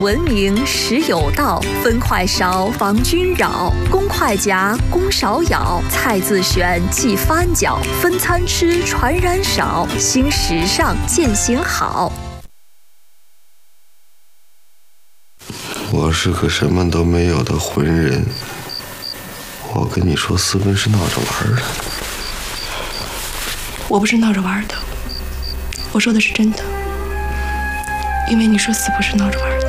文明实有道，分快勺防君扰，公筷夹，公勺舀，菜自选即翻搅，分餐吃传染少，新时尚践行好。 我是个什么都没有的浑人，我跟你说私奔是闹着玩的。 我不是闹着玩的，我说的是真的，因为你说死不是闹着玩的。